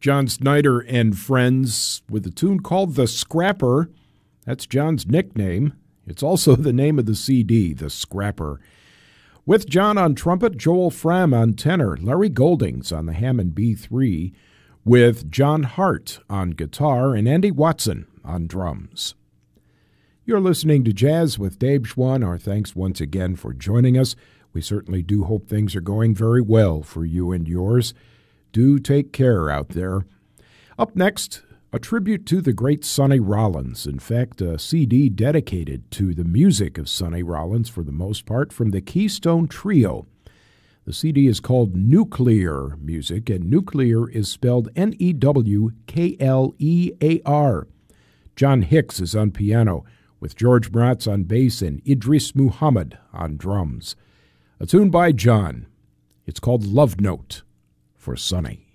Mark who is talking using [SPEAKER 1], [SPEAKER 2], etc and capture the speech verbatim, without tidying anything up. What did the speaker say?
[SPEAKER 1] John Snyder and Friends with a tune called The Scrapper. That's John's nickname. It's also the name of the C D, The Scrapper. With John on trumpet, Joel Fram on tenor, Larry Goldings on the Hammond B three, with John Hart on guitar and Andy Watson on drums. You're listening to Jazz with Dave Schwann. Our thanks once again for joining us. We certainly do hope things are going very well for you and yours. Do take care out there. Up next, a tribute to the great Sonny Rollins. In fact, a C D dedicated to the music of Sonny Rollins for the most part from the Keystone Trio. The C D is called Nuclear Music, and Nuclear is spelled N E W K L E A R. John Hicks is on piano, with George Mraz on bass and Idris Muhammad on drums. A tune by John. It's called Love Note for Sonny.